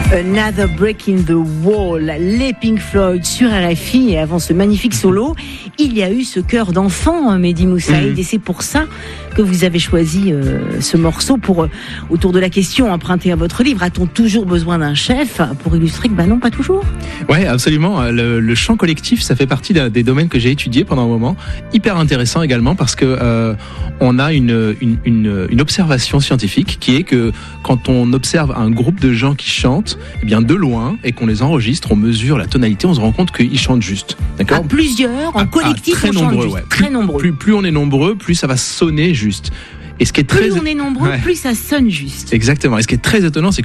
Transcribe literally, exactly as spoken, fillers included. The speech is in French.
Another Break in the Wall, les Pink Floyd sur R F I. Et avant ce magnifique solo, il y a eu ce cœur d'enfant, Mehdi Moussaïd, mmh. et c'est pour ça que vous avez choisi euh, ce morceau pour, euh, autour de la question empruntée à votre livre, a-t-on toujours besoin d'un chef, pour illustrer que bah non, pas toujours. Ouais, absolument. Le, le chant collectif, ça fait partie des domaines que j'ai étudiés pendant un moment, hyper intéressant également parce que euh, on a une, une, une, une observation scientifique qui est que quand on observe un groupe de gens qui chantent, eh bien de loin, et qu'on les enregistre, on mesure la tonalité, on se rend compte qu'ils chantent juste. D'accord ? À plusieurs, en à, collectif, à très on nombreux, chante juste. Ouais. Très plus, nombreux. Plus, plus on est nombreux, plus ça va sonner juste. Et ce qui est très... Plus on est nombreux, ouais. plus ça sonne juste. Exactement. Et ce qui est très étonnant, c'est